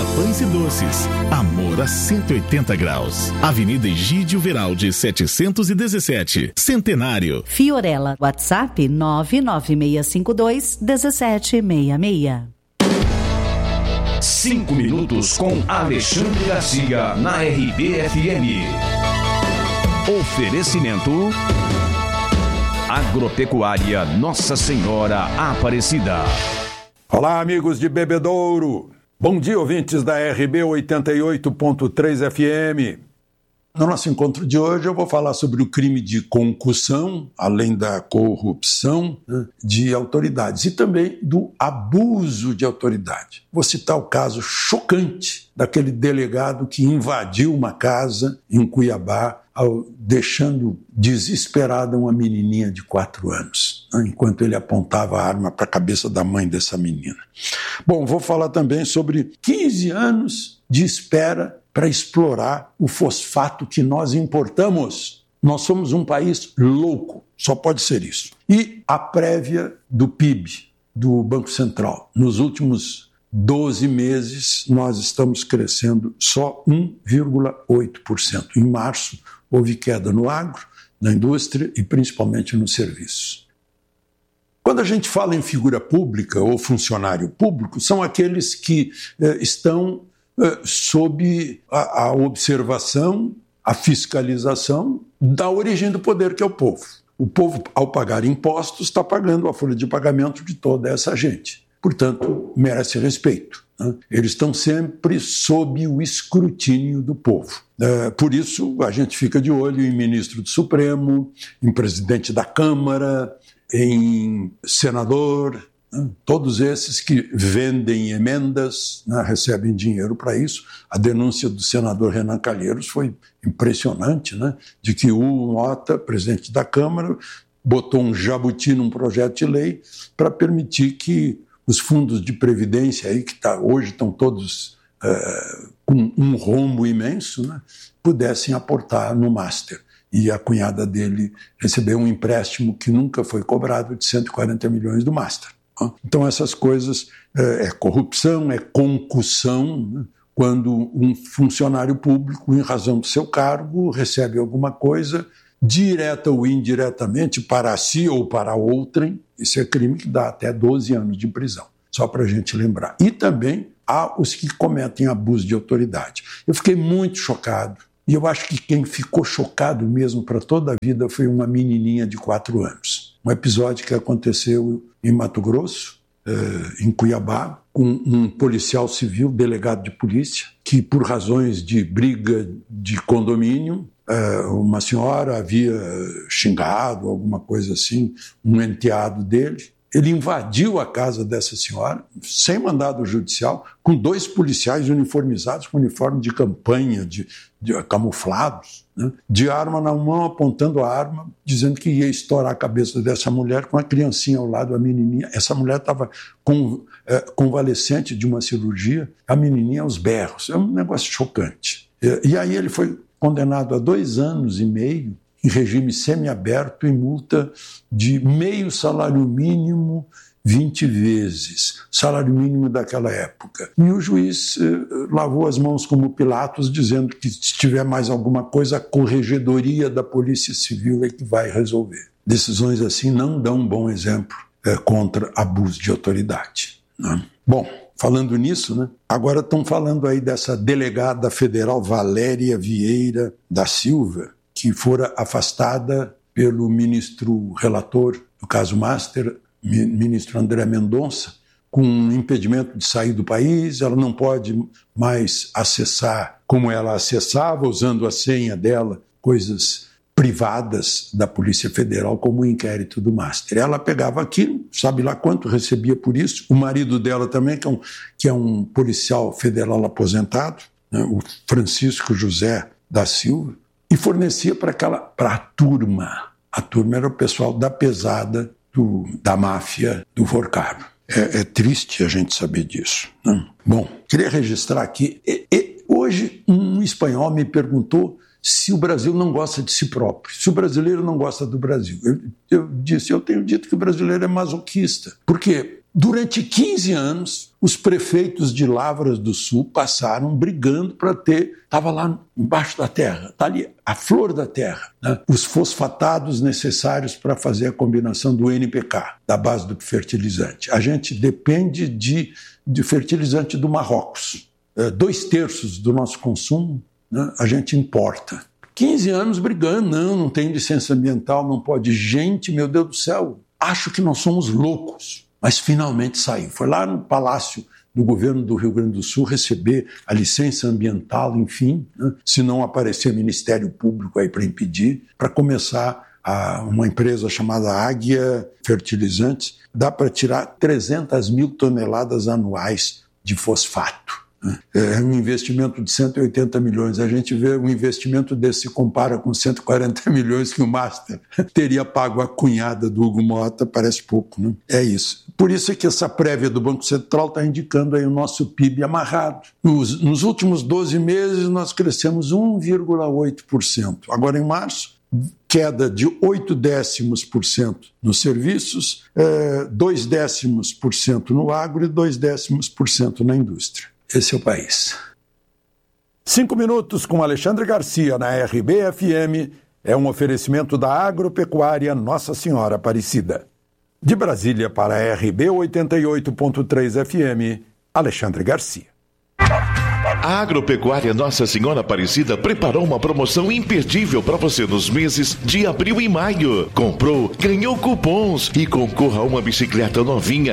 Pães e Doces. Amor a 180 graus. Avenida Egídio Veraldi, 717. Centenário. Fiorella, WhatsApp 99652-1766. 5 minutos com Alexandre Garcia na RBFM. Oferecimento Agropecuária Nossa Senhora Aparecida. Olá, amigos de Bebedouro. Bom dia, ouvintes da RB 88.3 FM. No nosso encontro de hoje eu vou falar sobre o crime de concussão, além da corrupção, de autoridades e também do abuso de autoridade. Vou citar o caso chocante daquele delegado que invadiu uma casa em Cuiabá, deixando desesperada uma menininha de 4 anos, enquanto ele apontava a arma para a cabeça da mãe dessa menina. Bom, vou falar também sobre 15 anos de espera para explorar o fosfato que nós importamos. Nós somos um país louco, só pode ser isso. E a prévia do PIB, do Banco Central. Nos últimos 12 meses, nós estamos crescendo só 1,8%. Em março, houve queda no agro, na indústria e principalmente nos serviços. Quando a gente fala em figura pública ou funcionário público, são aqueles que estão sob a observação, a fiscalização da origem do poder, que é o povo. O povo, ao pagar impostos, está pagando a folha de pagamento de toda essa gente. Portanto, merece respeito. Eles estão sempre sob o escrutínio do povo. Por isso, a gente fica de olho em ministro do Supremo, em presidente da Câmara, em senador. Todos esses que vendem emendas, recebem dinheiro para isso. A denúncia do senador Renan Calheiros foi impressionante, de que o Mota, presidente da Câmara, botou um jabuti num projeto de lei para permitir que os fundos de previdência, aí, que hoje estão todos com um rombo imenso, pudessem aportar no Master. E a cunhada dele recebeu um empréstimo que nunca foi cobrado de 140 milhões do Master. Então essas coisas, é corrupção, é concussão, quando um funcionário público, em razão do seu cargo, recebe alguma coisa, direta ou indiretamente, para si ou para outrem. Isso é crime que dá até 12 anos de prisão, só para a gente lembrar. E também há os que cometem abuso de autoridade. Eu fiquei muito chocado, e eu acho que quem ficou chocado mesmo para toda a vida foi uma menininha de 4 anos. Um episódio que aconteceu em Mato Grosso, em Cuiabá, com um policial civil, delegado de polícia, que por razões de briga de condomínio, uma senhora havia xingado, alguma coisa assim, um enteado dele. Ele invadiu a casa dessa senhora, sem mandado judicial, com 2 policiais uniformizados, com uniforme de campanha, de camuflados, de arma na mão, apontando a arma, dizendo que ia estourar a cabeça dessa mulher com a criancinha ao lado, a menininha. Essa mulher estava convalescente de uma cirurgia, a menininha aos berros. É um negócio chocante. E aí ele foi condenado a 2 anos e meio, em regime semiaberto e multa de meio salário mínimo 20 vezes, salário mínimo daquela época. E o juiz lavou as mãos como Pilatos, dizendo que se tiver mais alguma coisa, a corregedoria da Polícia Civil é que vai resolver. Decisões assim não dão um bom exemplo contra abuso de autoridade. Bom, falando nisso, agora estão falando aí dessa delegada federal Valéria Vieira da Silva, que fora afastada pelo ministro relator do caso Master, ministro André Mendonça, com impedimento de sair do país. Ela não pode mais acessar como ela acessava, usando a senha dela, coisas privadas da Polícia Federal, como o inquérito do Master. Ela pegava aquilo, sabe lá quanto recebia por isso. O marido dela também, que é um policial federal aposentado, o Francisco José da Silva, e fornecia para a turma. A turma era o pessoal da pesada da máfia do Forcado. É triste a gente saber disso. Bom, queria registrar aqui. Hoje um espanhol me perguntou se o Brasil não gosta de si próprio, se o brasileiro não gosta do Brasil. Eu disse, eu tenho dito que o brasileiro é masoquista. Por quê? Durante 15 anos, os prefeitos de Lavras do Sul passaram brigando para ter, estava lá embaixo da terra, está ali, a flor da terra, né? Os fosfatados necessários para fazer a combinação do NPK, da base do fertilizante. A gente depende de fertilizante do Marrocos. 2/3 do nosso consumo, né, a gente importa. 15 anos brigando, não tem licença ambiental, não pode. Gente, meu Deus do céu, acho que nós somos loucos. Mas finalmente saiu. Foi lá no Palácio do Governo do Rio Grande do Sul receber a licença ambiental, enfim, né? Se não aparecer Ministério Público aí para impedir, para começar uma empresa chamada Águia Fertilizantes, dá para tirar 300 mil toneladas anuais de fosfato. É um investimento de 180 milhões. A gente vê um investimento desse se compara com 140 milhões que o Master teria pago a cunhada do Hugo Motta, parece pouco, né? É isso. Por isso é que essa prévia do Banco Central está indicando aí o nosso PIB amarrado. Nos últimos 12 meses nós crescemos 1,8%. Agora em março, queda de 0,8% nos serviços, 0,2% no agro e 0,2% na indústria. Esse é o país. 5 minutos com Alexandre Garcia na RBFM é um oferecimento da Agropecuária Nossa Senhora Aparecida. De Brasília para a RB 88.3 FM, Alexandre Garcia. A Agropecuária Nossa Senhora Aparecida preparou uma promoção imperdível para você nos meses de abril e maio. Comprou, ganhou cupons e concorra a uma bicicleta novinha